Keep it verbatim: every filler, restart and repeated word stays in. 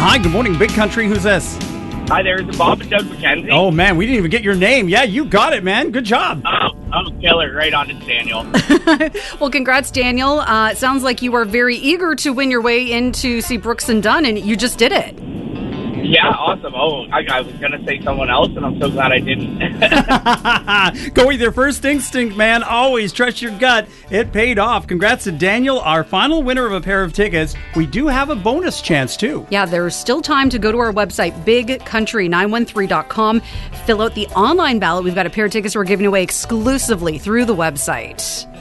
Hi, good morning, Big Country. Who's this? Hi there, is it Bob and Doug McKenzie? Oh, man, we didn't even get your name. Yeah, you got it, man. Good job. Oh, oh killer. Right on, it's Daniel. Well, congrats, Daniel. Uh, it sounds like you are very eager to win your way in to see Brooks and Dunn, and you just did it. Yeah, awesome. Oh, I, I was going to say someone else, and I'm so glad I didn't. Go with your first instinct, man. Always trust your gut. It paid off. Congrats to Daniel, our final winner of a pair of tickets. We do have a bonus chance, too. Yeah, there's still time to go to our website, big country nine one three dot com. Fill out the online ballot. We've got a pair of tickets we're giving away exclusively through the website.